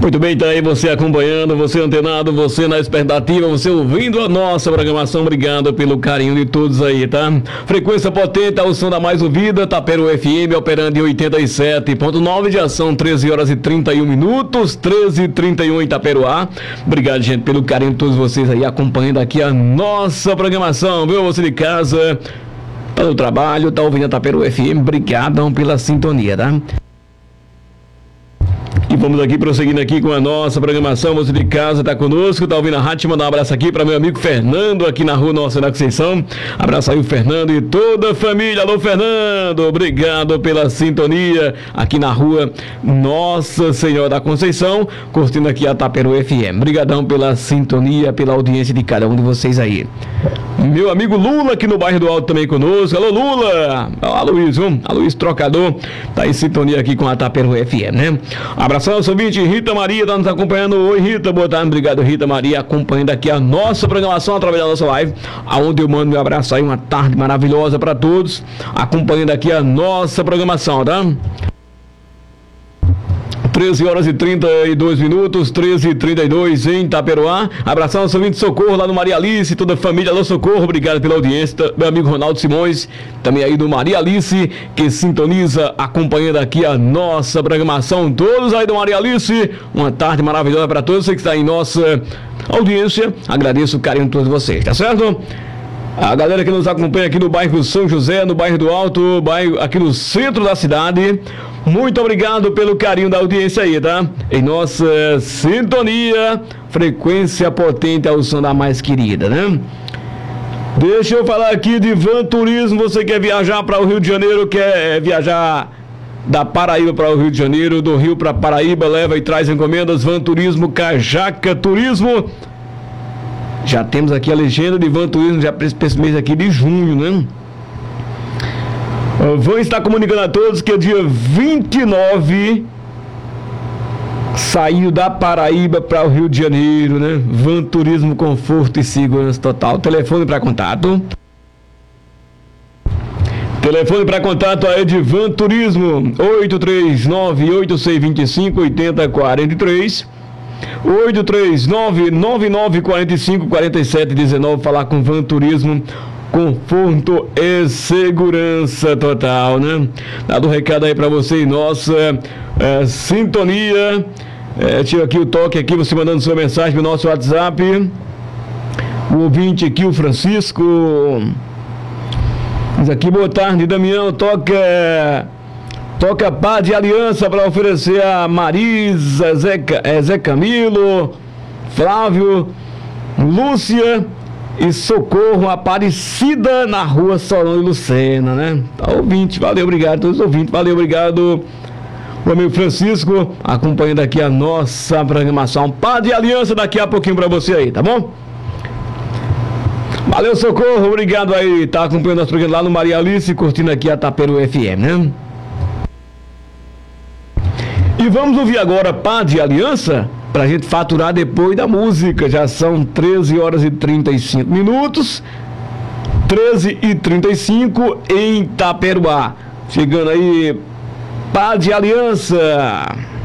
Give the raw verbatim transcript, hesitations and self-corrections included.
Muito bem, tá aí você acompanhando, você antenado, você na expectativa, você ouvindo a nossa programação. Obrigado pelo carinho de todos aí, tá? Frequência potente, o som da mais ouvida, Taperoá F M, operando em oitenta e sete ponto nove, já são treze horas e trinta e um minutos, treze e trinta e um em Taperoá. Obrigado, gente, pelo carinho de todos vocês aí acompanhando aqui a nossa programação, viu? Você de casa, tá no trabalho, tá ouvindo a Taperoá F M, obrigado pela sintonia, tá? E vamos aqui prosseguindo aqui com a nossa programação. Você de casa está conosco, está ouvindo a rádio. Mandar um abraço aqui para meu amigo Fernando, aqui na rua Nossa da Conceição. Abraço aí o Fernando e toda a família. Alô, Fernando, obrigado pela sintonia aqui na rua Nossa Senhora da Conceição, curtindo aqui a Taperoá F M. Obrigadão pela sintonia, pela audiência de cada um de vocês aí. Meu amigo Lula aqui no bairro do Alto também conosco. Alô, Lula! Alô, Luiz, um? Alô, Luiz Trocador, tá em sintonia aqui com a Taperoá F M, né? Abração ao seu ouvinte, Rita Maria, tá nos acompanhando. Oi, Rita, boa tarde, obrigado, Rita Maria, acompanhando aqui a nossa programação através da nossa live, aonde eu mando meu abraço aí, uma tarde maravilhosa para todos, acompanhando aqui a nossa programação, tá? treze horas e trinta e dois minutos, treze e trinta e dois em Taperoá. Abração ao seu ouvinte Socorro lá no Maria Alice, toda a família. Alô, Socorro, obrigado pela audiência. Meu amigo Ronaldo Simões, também aí do Maria Alice, que sintoniza, acompanhando aqui a nossa programação. Todos aí do Maria Alice, uma tarde maravilhosa para todos. Você que está em nossa audiência, agradeço o carinho de todos vocês, tá certo? A galera que nos acompanha aqui no bairro São José, no bairro do Alto, bairro aqui no centro da cidade, muito obrigado pelo carinho da audiência aí, tá? Em nossa sintonia, frequência potente ao som da mais querida, né? Deixa eu falar aqui de Van Turismo. Você quer viajar para o Rio de Janeiro, quer viajar da Paraíba para o Rio de Janeiro, do Rio para Paraíba, leva e traz encomendas. Van Turismo, Cajaca Turismo. Já temos aqui a legenda de Van Turismo já para esse mês aqui de junho, né? Vou estar comunicando a todos que é dia vinte e nove saiu da Paraíba para o Rio de Janeiro, né? Van Turismo, conforto e segurança total. Telefone para contato. Telefone para contato aí de Van Turismo, oito três nove, oito seis dois cinco, oito zero quatro três. oito três nove, nove nove quatro cinco, quatro sete um nove. Falar com Van Turismo, conforto e segurança total, né? Dado um recado aí pra você e nossa é, sintonia. É, tira aqui o toque aqui, você mandando sua mensagem no nosso WhatsApp. O ouvinte aqui, o Francisco, diz aqui: boa tarde, Damião, toca toca Pá de Aliança para oferecer a Marisa, Zé, é, Zé Camilo, Flávio, Lúcia e Socorro Aparecida na rua Solon e Lucena, né? Tá, ouvinte, valeu, obrigado a todos os ouvintes, valeu, obrigado o amigo Francisco, acompanhando aqui a nossa programação. Pá de Aliança daqui a pouquinho pra você aí, tá bom? Valeu, Socorro, obrigado aí, tá acompanhando nosso programa lá no Maria Alice, curtindo aqui a Taperoá F M, né? E vamos ouvir agora Pá de Aliança, pra gente faturar depois da música. Já são treze horas e trinta e cinco minutos, treze e trinta e cinco em Taperoá. Chegando aí, Pá de Aliança.